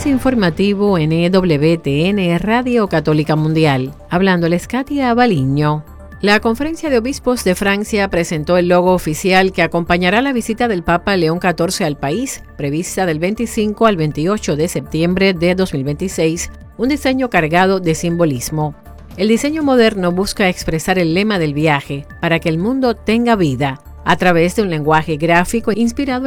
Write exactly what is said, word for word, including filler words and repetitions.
Servicio informativo N W T N Radio Católica Mundial. Hablándoles Katia Baliño. La Conferencia de Obispos de Francia presentó el logo oficial que acompañará la visita del Papa León catorce al país, prevista del veinticinco al veintiocho de septiembre de dos mil veintiséis, un diseño cargado de simbolismo. El diseño moderno busca expresar el lema del viaje, para que el mundo tenga vida, a través de un lenguaje gráfico inspirado